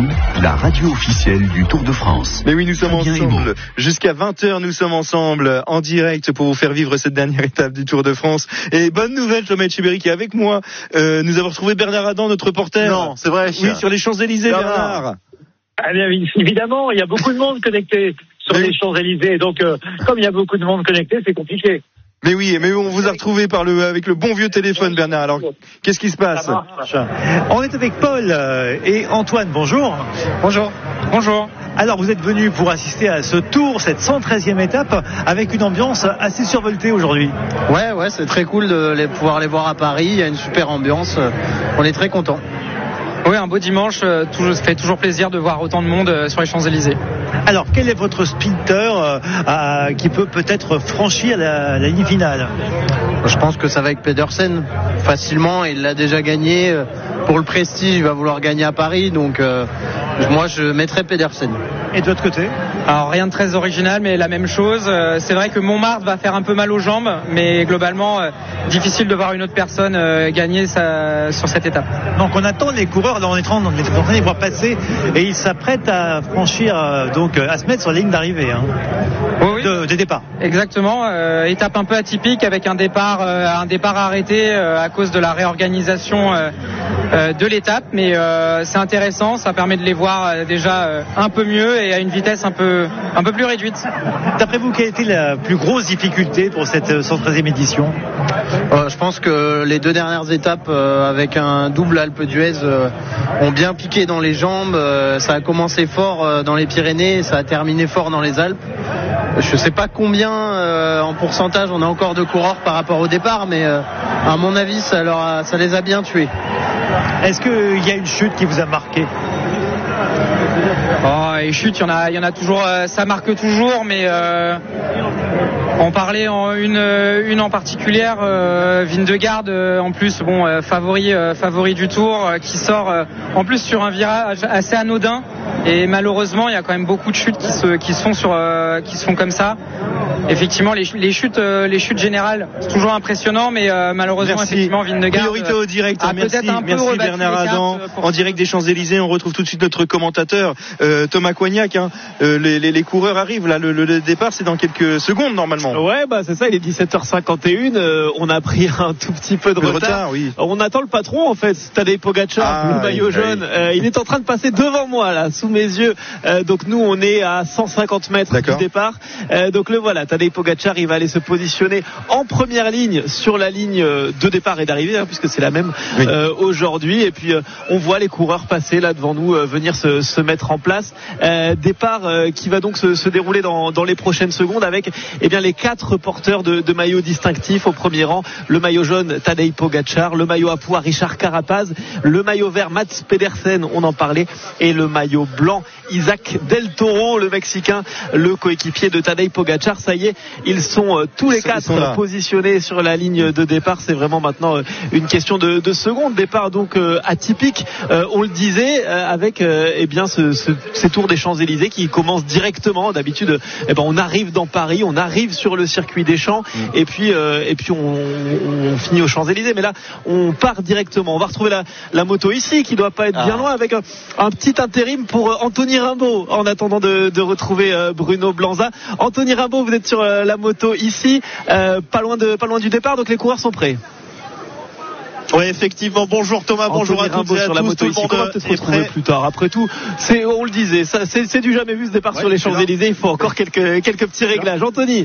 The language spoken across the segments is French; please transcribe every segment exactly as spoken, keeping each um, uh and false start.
la radio officielle du Tour de France. Mais oui, nous sommes ensemble. Jusqu'à vingt heures, nous sommes ensemble en direct pour vous faire vivre cette dernière étape du Tour de France. Et bonne nouvelle, Thomas Etcheberry qui est avec moi. Euh, nous avons retrouvé Bernard Adam, notre reporter. Non, c'est vrai. Oui, sur les Champs-Élysées, Bernard. Bernard. Ah bien, évidemment, il y a beaucoup de monde connecté sur oui. les Champs-Élysées. Donc, euh, comme il y a beaucoup de monde connecté, c'est compliqué. Mais oui, mais on vous a retrouvé par le, avec le bon vieux téléphone, Bernard. Alors, qu'est-ce qui se passe? On est avec Paul et Antoine. Bonjour. Bonjour. Bonjour. Alors, vous êtes venus pour assister à ce tour, cette cent treizième étape, avec une ambiance assez survoltée aujourd'hui. Ouais, ouais, c'est très cool de les, pouvoir les voir à Paris. Il y a une super ambiance. On est très contents. Oui, un beau dimanche. Ça fait toujours plaisir de voir autant de monde sur les Champs-Élysées. Alors, quel est votre sprinter euh, euh, qui peut peut-être franchir la, la ligne finale? Je pense que ça va avec Pedersen facilement. Il l'a déjà gagné. Pour le prestige, il va vouloir gagner à Paris. Donc, euh, moi, je mettrais Pedersen. Et de l'autre côté? Alors, rien de très original, mais la même chose. C'est vrai que Montmartre va faire un peu mal aux jambes, mais globalement, euh, difficile de voir une autre personne euh, gagner sa, sur cette étape. Donc, on attend les coureurs. Là, on est en train de les voir passer et ils s'apprêtent à franchir, euh, donc à se mettre sur la ligne d'arrivée, hein, oui, de, de départ. Exactement. Euh, étape un peu atypique avec un départ, euh, un départ arrêté euh, à cause de la réorganisation euh, euh, de l'étape, mais euh, c'est intéressant. Ça permet de les voir euh, déjà euh, un peu mieux et à une vitesse un peu, un peu plus réduite. D'après vous, quelle a été la plus grosse difficulté pour cette cent treizième édition? euh, Je pense que les deux dernières étapes euh, avec un double Alpe d'Huez euh, ont bien piqué dans les jambes. Euh, ça a commencé fort euh, dans les Pyrénées et ça a terminé fort dans les Alpes. Je ne sais pas combien euh, en pourcentage on a encore de coureurs par rapport au départ, mais euh, à mon avis ça, leur a, ça les a bien tués. Est-ce qu'il y a une chute qui vous a marqué? Oh, et chute, il y en a, il y en a toujours, euh, ça marque toujours, mais euh, on parlait en une, une en particulière, euh, Vingegaard, euh, en plus, bon, euh, favori, euh, favori du Tour, euh, qui sort euh, en plus sur un virage assez anodin. Et malheureusement, il y a quand même beaucoup de chutes qui se, qui se font sur, euh, qui se font comme ça. Effectivement, les, les chutes, euh, les chutes générales, c'est toujours impressionnant, mais euh, malheureusement, merci. Effectivement, Vingegaard. Priorité au direct. A merci, peut-être un merci peu Bernard Adam. Pour... En direct des Champs-Élysées, on retrouve tout de suite notre commentateur euh, Thomas Coignac. Hein. Euh, les, les, les coureurs arrivent là. Le, le, le départ, c'est dans quelques secondes normalement. Ouais, bah c'est ça. Il est dix-sept heures cinquante et une. Euh, on a pris un tout petit peu de le retard. retard oui. On attend le patron en fait, Tadej Pogačar, ah, le maillot oui, jaune. oui. Euh, il est en train de passer devant moi là, sous mes yeux. Euh, donc nous, on est à cent cinquante mètres D'accord. du départ. Euh, donc le voilà, Tadej Pogačar, il va aller se positionner en première ligne sur la ligne de départ et d'arrivée, hein, puisque c'est la même oui. euh, aujourd'hui. Et puis euh, on voit les coureurs passer là devant nous, euh, venir se, se mettre en place. Euh, départ euh, qui va donc se, se dérouler dans, dans les prochaines secondes avec eh bien les quatre porteurs de, de maillots distinctifs au premier rang. Le maillot jaune, Tadej Pogačar, le maillot à pois, Richard Carapaz, le maillot vert, Mats Pedersen, on en parlait, et le maillot blanc, Isaac Del Toro, le Mexicain, le coéquipier de Tadej Pogačar. Ça y est, ils sont euh, tous les ils quatre sont positionnés sur la ligne de départ. C'est vraiment maintenant euh, une question de, de secondes. Départ donc euh, atypique, euh, on le disait, euh, avec euh, eh bien ce, ce, ces tours des Champs-Élysées qui commencent directement. D'habitude, eh ben on arrive dans Paris, on arrive sur le circuit des Champs, mmh. et puis euh, et puis on, on finit aux Champs-Élysées. Mais là, on part directement. On va retrouver la, la moto ici, qui doit pas être ah. bien loin, avec un, un petit intérim pour euh, Anthony Rimbaud, en attendant de, de retrouver euh, Bruno Blanza. Anthony Rimbaud, vous êtes sur euh, la moto ici, euh, pas loin de pas loin du départ, donc les coureurs sont prêts. Oui, effectivement. Bonjour Thomas, Anthony bonjour à Rimbaud tous et à sur tous. La moto tout ici. le On va monde peut-être est retrouver prêt. plus tard. Après tout, c'est, on le disait, ça, c'est, c'est du jamais vu ce départ ouais, sur les Champs-Élysées. Il faut encore quelques quelques petits réglages. Anthony.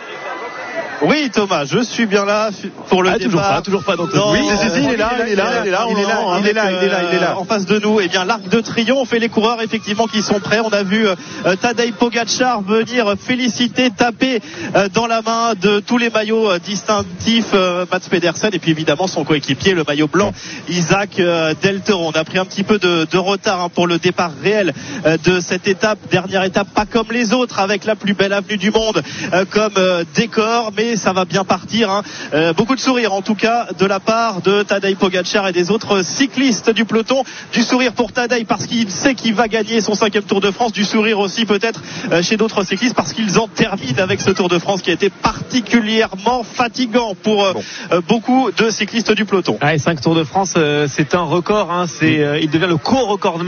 Oui Thomas, je suis bien là pour le ah, départ. Toujours pas, toujours pas d'Anthony. Oui, c'est, c'est, il est là, il est là, il est là, il est là, il est là, il est là, il est là. En face de nous, eh bien l'Arc de Triomphe et les coureurs effectivement qui sont prêts. On a vu euh, Tadej Pogačar venir féliciter, taper euh, dans la main de tous les maillots euh, distinctifs euh, Mats Pedersen et puis évidemment son coéquipier, le maillot blanc Isaac euh, Del Toro. On a pris un petit peu de, de retard hein, pour le départ réel euh, de cette étape, dernière étape, pas comme les autres avec la plus belle avenue du monde euh, comme euh, décor, mais ça va bien partir hein. euh, beaucoup de sourires en tout cas de la part de Tadej Pogačar et des autres cyclistes du peloton. Du sourire pour Tadej parce qu'il sait qu'il va gagner son cinquième Tour de France, du sourire aussi peut-être euh, chez d'autres cyclistes parce qu'ils en terminent avec ce Tour de France qui a été particulièrement fatigant pour euh, bon. euh, beaucoup de cyclistes du peloton. Ah, et cinq Tours de France, euh, c'est un record hein. c'est, euh, il devient le co-record